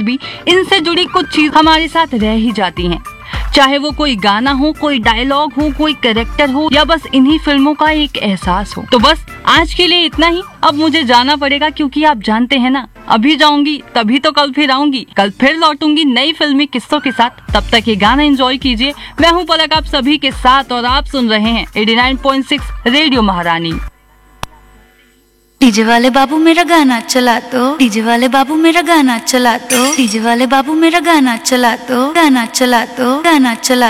बाद भी इनसे जुड़ी कुछ चीज हमारे साथ रह ही जाती हैं। चाहे वो कोई गाना हो, कोई डायलॉग हो, कोई कैरेक्टर हो, या बस इन्हीं फिल्मों का एक एहसास हो। तो बस आज के लिए इतना ही। अब मुझे जाना पड़ेगा, क्योंकि आप जानते हैं ना, अभी जाऊंगी तभी तो कल फिर आऊंगी। कल फिर लौटूंगी नई फिल्मी किस्सों के साथ। तब तक ये गाना एंजॉय कीजिए। मैं हूँ पलक आप सभी के साथ और आप सुन रहे हैं 89.6 रेडियो महारानी। डीजे वाले बाबू मेरा गाना चला दो, डीजे वाले बाबू मेरा गाना चला दो, डीजे वाले बाबू मेरा गाना चला दो, गाना चला दो, गाना चला